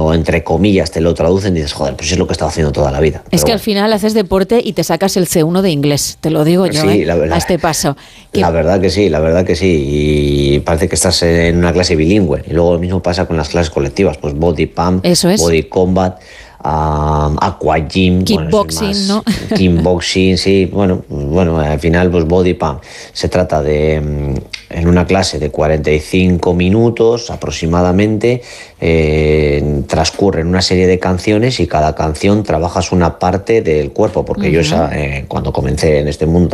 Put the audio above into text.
cuando entre comillas te lo traducen dices, joder, pues es lo que he estado haciendo toda la vida. Es que al final haces deporte y te sacas el C1 de inglés, te lo digo yo, sí, a este paso. La verdad que sí, y parece que estás en una clase bilingüe. Y luego lo mismo pasa con las clases colectivas, pues body pump, body combat, aqua gym, kickboxing, ¿no? Kickboxing, sí, bueno, al final pues body pump. Se trata de, en una clase de 45 minutos aproximadamente, transcurren una serie de canciones y cada canción trabajas una parte del cuerpo, porque yo cuando comencé en este mundo